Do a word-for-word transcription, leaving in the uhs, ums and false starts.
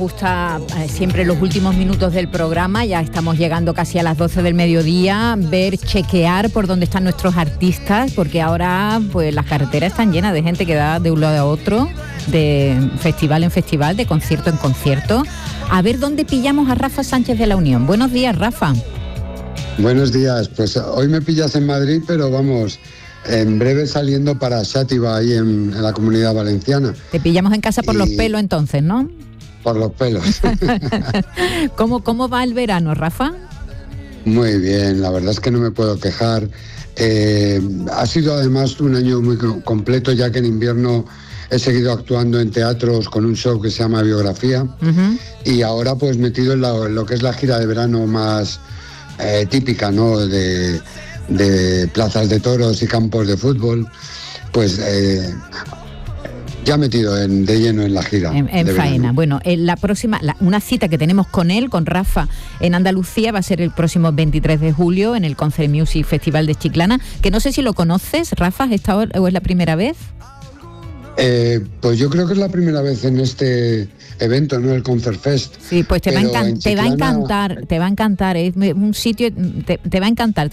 gusta eh, siempre los últimos minutos del programa, ya estamos llegando casi a las doce del mediodía, ver, chequear por dónde están nuestros artistas, porque ahora pues las carreteras están llenas de gente que da de un lado a otro, de festival en festival, de concierto en concierto. A ver dónde pillamos a Rafa Sánchez de la Unión. Buenos días, Rafa. Buenos días, pues hoy me pillas en Madrid, pero vamos, en breve saliendo para Xàtiva, ahí en, en la Comunidad Valenciana. Te pillamos en casa por y... los pelos entonces, ¿no? Por los pelos. ¿Cómo, ¿Cómo va el verano, Rafa? Muy bien, la verdad es que no me puedo quejar. Eh, ha sido además un año muy completo, ya que en invierno he seguido actuando en teatros con un show que se llama Biografía, uh-huh. y ahora pues metido en, la, en lo que es la gira de verano más eh, típica, ¿no? De, de plazas de toros y campos de fútbol, pues eh, ya metido en, de lleno en la gira. En, en faena. Verano. Bueno, en la próxima, la, una cita que tenemos con él, con Rafa, en Andalucía, va a ser el próximo veintitrés de julio en el Concert Music Festival de Chiclana, que no sé si lo conoces, Rafa, ¿has estado o es la primera vez? Eh, pues yo creo que es la primera vez en este evento, ¿no? El Concert Fest. Sí, pues te, va, encan- te Chiclana... va a encantar, te va a encantar, es un sitio, te, te va a encantar.